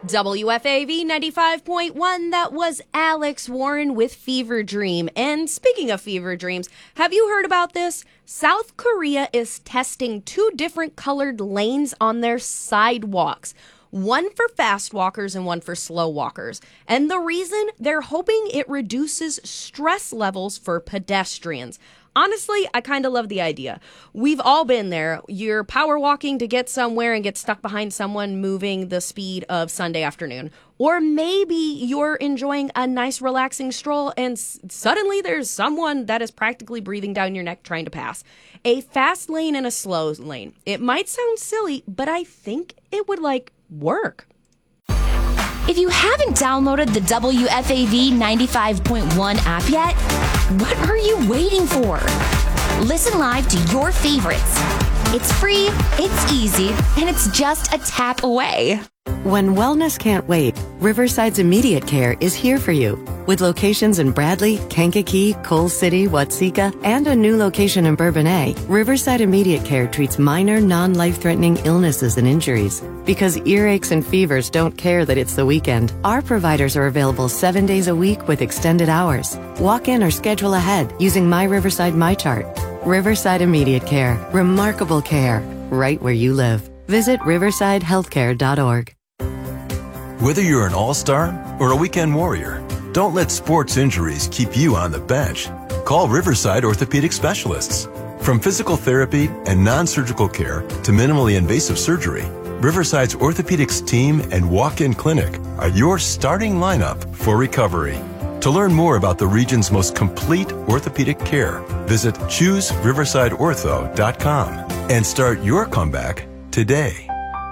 WFAV 95.1, that was Alex Warren with Fever Dream. And speaking of fever dreams, have you heard about this? South Korea is testing 2 different colored lanes on their sidewalks. One for fast walkers and one for slow walkers. And the reason? They're hoping it reduces stress levels for pedestrians. Honestly, I kind of love the idea. We've all been there. You're power walking to get somewhere and get stuck behind someone moving the speed of Sunday afternoon. Or maybe you're enjoying a nice relaxing stroll and suddenly there's someone that is practically breathing down your neck trying to pass. A fast lane and a slow lane. It might sound silly, but I think it would work. If you haven't downloaded the WFAV 95.1 app yet, what are you waiting for? Listen live to your favorites. It's free, it's easy, and it's just a tap away. When wellness can't wait, Riverside's Immediate Care is here for you. With locations in Bradley, Kankakee, Coal City, Watseka, and a new location in Bourbonnais, Riverside Immediate Care treats minor, non-life-threatening illnesses and injuries. Because earaches and fevers don't care that it's the weekend, our providers are available 7 days a week with extended hours. Walk in or schedule ahead using My Riverside MyChart. Riverside Immediate Care. Remarkable care. Right where you live. Visit riversidehealthcare.org. Whether you're an all-star or a weekend warrior, don't let sports injuries keep you on the bench. Call Riverside Orthopedic Specialists. From physical therapy and non-surgical care to minimally invasive surgery, Riverside's orthopedics team and walk-in clinic are your starting lineup for recovery. To learn more about the region's most complete orthopedic care, visit ChooseRiversideOrtho.com and start your comeback today.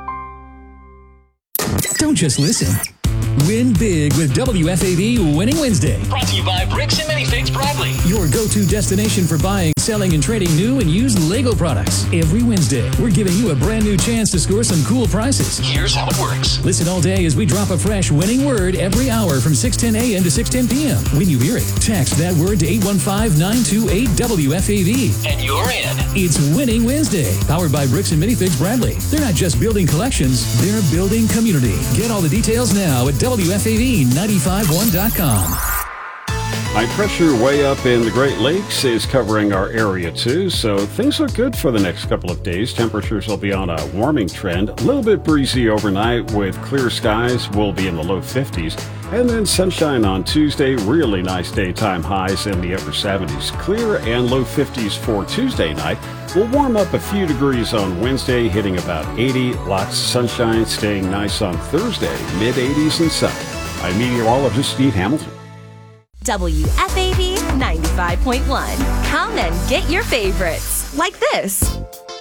Don't just listen. Win big with WFAV Winning Wednesday. Brought to you by Bricks and Minifigs Bradley. Your go-to destination for buying, selling, and trading new and used Lego products. Every Wednesday, we're giving you a brand new chance to score some cool prizes. Here's how it works. Listen all day as we drop a fresh winning word every hour from 6:10 a.m. to 6:10 p.m. When you hear it, text that word to 815-928-WFAV. And you're in. It's Winning Wednesday, powered by Bricks and Minifigs Bradley. They're not just building collections, they're building community. Get all the details now at WFAV951.com. High pressure way up in the Great Lakes is covering our area too, so things look good for the next couple of days. Temperatures will be on a warming trend. A little bit breezy overnight with clear skies. We'll be in the low 50s. And then sunshine on Tuesday. Really nice daytime highs in the upper 70s. Clear and low 50s for Tuesday night. We'll warm up a few degrees on Wednesday, hitting about 80. Lots of sunshine, staying nice on Thursday, mid-80s and sunny. I'm meteorologist Steve Hamilton. WFAV 95.1. Come and get your favorites, like this.